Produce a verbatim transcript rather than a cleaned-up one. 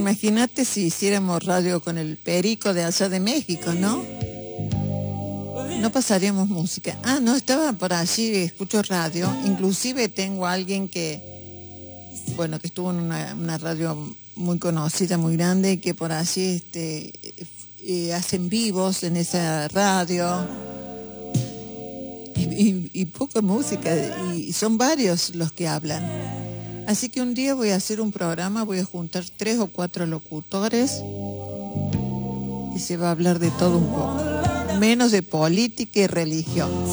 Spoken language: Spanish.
imagínate si hiciéramos radio con el Perico de allá de México, ¿no? No pasaríamos música. Ah, no, estaba por allí, escucho radio. Inclusive tengo a alguien que, bueno, que estuvo en una, una radio muy conocida, muy grande, que por allí este, eh, hacen vivos en esa radio. Y, y, y poca música, y, y son varios los que hablan. Así que un día voy a hacer un programa, voy a juntar tres o cuatro locutores y se va a hablar de todo un poco, menos de política y religión.